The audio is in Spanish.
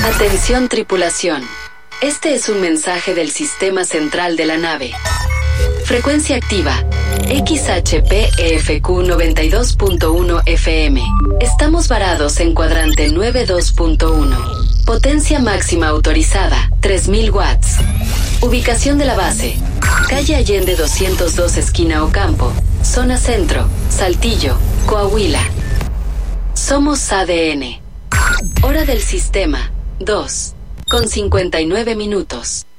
Atención tripulación. Este es un mensaje del sistema central de la nave. Frecuencia activa. XHPEFQ 92.1 FM. Estamos varados en cuadrante 92.1. Potencia máxima autorizada, 3000 watts. Ubicación de la base. Calle Allende 202 esquina Ocampo. Zona Centro, Saltillo, Coahuila. Somos ADN. Hora del sistema, 2:59 minutos.